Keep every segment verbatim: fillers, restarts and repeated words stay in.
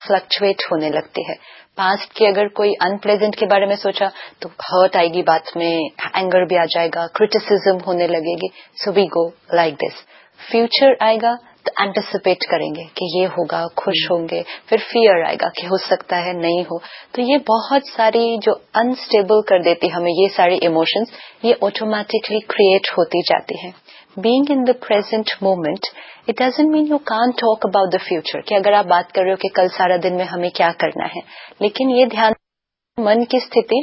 Fluctuate होने लगती है। पास्ट की अगर कोई अनप्लेजेंट के बारे में सोचा तो हर्ट आएगी, बात में एंगर भी आ जाएगा, क्रिटिसिज्म होने लगेगी। So we go like this. Future आएगा तो एंटिसिपेट करेंगे कि ये होगा, खुश होंगे, फिर फियर आएगा कि हो सकता है नहीं हो। तो ये बहुत सारी जो अनस्टेबल कर देती हमें ये सारी इमोशंस, ये ऑटोमेटिकली क्रिएट होती जाती हैं। Being in the present moment, it doesn't mean you can't talk about the future, कि अगर आप बात कर रहे हो कि कल सारा दिन में हमें क्या करना है, लेकिन ये ध्यान मन की स्थिति,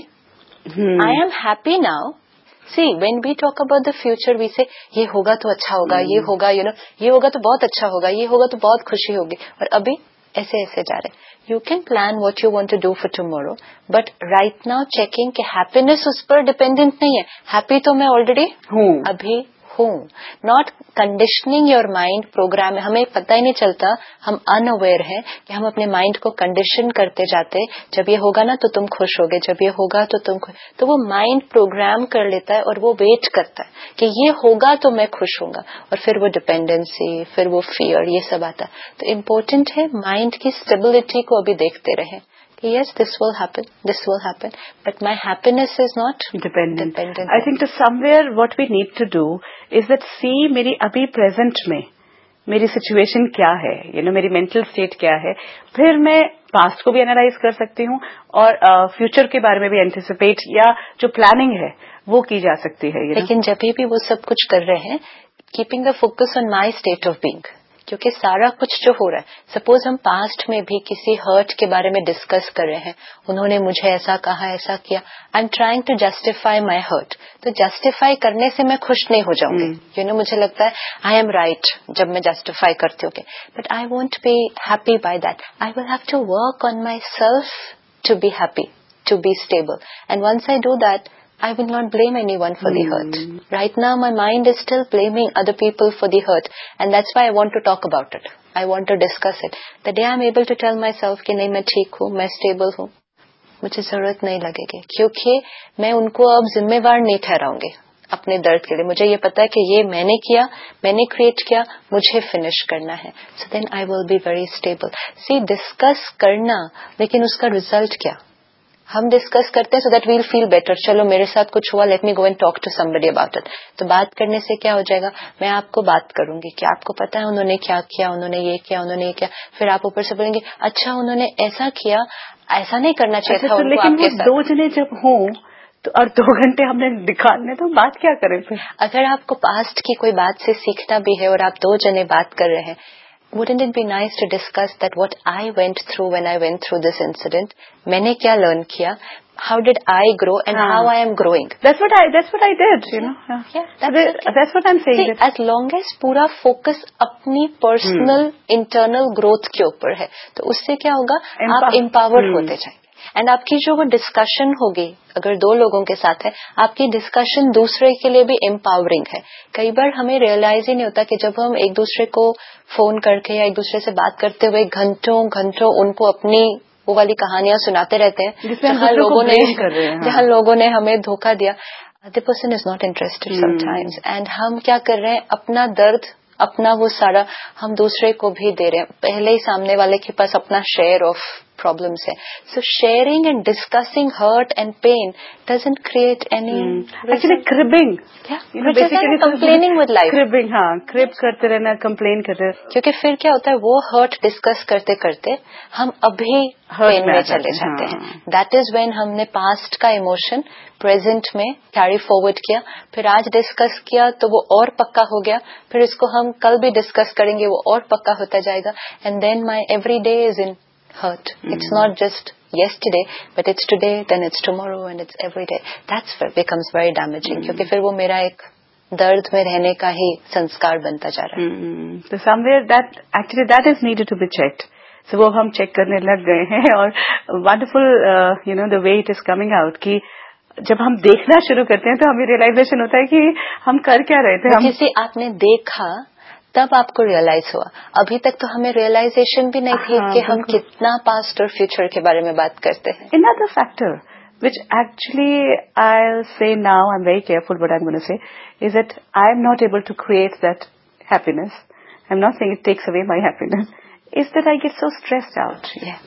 I am happy now. See, when we talk about the future, we say, ये होगा तो अच्छा होगा, hmm. ये होगा, you know, ये होगा तो बहुत अच्छा होगा, ये होगा तो बहुत खुशी होगी। और अभी ऐसे ऐसे जा रहे। You can plan what you want to do for tomorrow, but right now checking कि happiness उस पर dependent नहीं है। Happy तो मैं already हूँ, अभी हूँ। Not conditioning your mind program, हमें पता ही नहीं चलता, हम unaware हैं कि हम अपने माइंड को कंडीशन करते जाते, जब ये होगा ना तो तुम खुश होगे, जब ये होगा तो तुम खुश, तो वो माइंड प्रोग्राम कर लेता है और वो वेट करता है कि ये होगा तो मैं खुश होऊंगा, और फिर वो डिपेंडेंसी, फिर वो फियर, ये सब आता है। तो इम्पोर्टेंट है माइंड की स्टेबिलिटी को अभी देखते रहें। Yes, this will happen, this will happen, but my happiness is not dependent. dependent. I think to somewhere what we need to do is that see मेरी अभी present में मेरी situation क्या है, you know, मेरी mental state क्या है, फिर मैं past को भी analyze कर सकती हूँ और uh, future के बारे में भी anticipate या जो planning है वो की जा सकती है। लेकिन जब भी वो सब कुछ कर रहे हैं, keeping the focus on my state of being, क्योंकि सारा कुछ जो हो रहा है, सपोज हम पास्ट में भी किसी हर्ट के बारे में डिस्कस कर रहे हैं, उन्होंने मुझे ऐसा कहा, ऐसा किया, I am trying to justify my hurt, तो जस्टिफाई करने से मैं खुश नहीं हो जाऊंगी। यू नो, मुझे लगता है आई एम राइट जब मैं जस्टिफाई करती हूँ, but I won't be happy by that. I will have to work on my self to be happy, to be stable, and once I do that I will not blame anyone for mm. the hurt. Right now, my mind is still blaming other people for the hurt, and that's why I want to talk about it. I want to discuss it. The day I'm able to tell myself कि नहीं मैं ठीक हूँ, मैं stable हूँ, मुझे जरूरत नहीं लगेगी, क्योंकि मैं उनको अब जिम्मेवार नहीं ठहराऊंगी अपने दर्द के लिए। मुझे ये पता है कि ये मैंने किया, मैंने क्रिएट किया, मुझे फिनिश करना है। So then I will be very stable. See, discuss करना, लेकिन उसका रिजल्ट क्या? हम डिस्कस करते हैं so that we'll feel better, चलो मेरे साथ कुछ हुआ, let me go and talk to somebody about it. तो बात करने से क्या हो जाएगा, मैं आपको बात करूंगी कि आपको पता है उन्होंने क्या किया, उन्होंने ये किया, उन्होंने ये किया, फिर आप ऊपर से बोलेंगे अच्छा उन्होंने ऐसा किया, ऐसा नहीं करना चाहिए था। तो लेकिन वो दो जने जब हों तो और दो घंटे हमने निकालने, तो बात क्या करें फिर? अगर आपको पास्ट की कोई बात से सीखना भी है और आप दो जने बात कर रहे हैं, wouldn't it be nice to discuss that what I went through when I went through this incident? मैंने क्या learn किया? How did I grow and हाँ. how I am growing? That's what I that's what I did, you know. Yeah, yeah that's, so okay. that's what I'm saying. See, as long as पूरा focus अपनी personal hmm. internal growth के ऊपर है, तो उससे क्या होगा, Empower. आप empowered hmm. होते जाएंगे। एंड आपकी जो वो डिस्कशन होगी, अगर दो लोगों के साथ है, आपकी डिस्कशन दूसरे के लिए भी एम्पावरिंग है। कई बार हमें रियलाइज ही नहीं होता कि जब हम एक दूसरे को फोन करके या एक दूसरे से बात करते हुए घंटों घंटों उनको अपनी वो वाली कहानियां सुनाते रहते हैं, जहाँ लोगों ने जहाँ लोगों ने हमें धोखा दिया, the person is not interested hmm. sometimes, and हम क्या कर रहे हैं, अपना दर्द, अपना वो सारा हम दूसरे को भी दे रहे हैं। पहले ही सामने वाले के पास अपना शेयर ऑफ प्रॉब्लम्स है। सो sharing and discussing hurt and pen doesn't create any actually cribbing, you know, basically complaining with life, cribbing, हाँ, क्रिब करते रहना, कंप्लेन करते रहना, क्योंकि फिर क्या होता है, वो हर्ट डिस्कस करते करते हम अभी पेन में चले जाते हैं। दैट इज व्हेन हमने पास्ट का इमोशन प्रेजेंट में कैरी फॉरवर्ड किया, फिर आज डिस्कस किया तो वो और पक्का हो गया, फिर इसको हम कल भी डिस्कस करेंगे, वो और पक्का होता जाएगा, and then my every day is in hurt. Mm. It's not just yesterday, but it's today, then it's tomorrow, and it's every day. That's where becomes very damaging. Mm. क्योंकि फिर वो मेरा एक दर्द में रहने का ही संस्कार बनता जा रहा है। mm. So somewhere that actually that is needed to be checked. So वो हम चेक करने लग गए हैं, और wonderful, uh, you know, the way it is coming out कि जब हम देखना शुरू करते हैं तो हमें रियलाइजेशन होता है कि हम कर क्या रहे थे। हम किसी आपने देखा तब आपको रियलाइज हुआ, अभी तक तो हमें रियलाइजेशन भी नहीं थी हाँ, कि हम कितना पास्ट और फ्यूचर के बारे में बात करते हैं। Another factor which actually I'll say now, I'm very careful what I'm going to say, is that I'm not able to create that happiness. I'm not saying it takes away my happiness. Is that I get so stressed out. Yeah.